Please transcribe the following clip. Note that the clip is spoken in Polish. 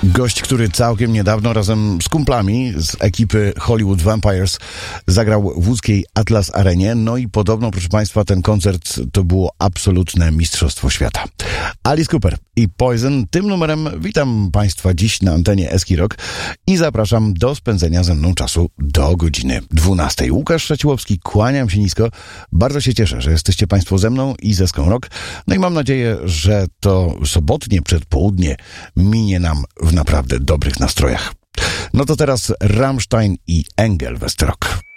Gość, który całkiem niedawno razem z kumplami z ekipy Hollywood Vampires zagrał w łódzkiej Atlas Arenie. No i podobno, proszę Państwa, ten koncert to było absolutne mistrzostwo świata. Alice Cooper i Poison. Tym numerem witam Państwa dziś na antenie Eski Rock i zapraszam do spędzenia ze mną czasu do godziny 12. Łukasz Szaciłowski, kłaniam się nisko. Bardzo się cieszę, że jesteście Państwo ze mną i ze Eską Rock. No i mam nadzieję, że to sobotnie przedpołudnie minie nam w naprawdę dobrych nastrojach. No to teraz Rammstein i Engel Westrock.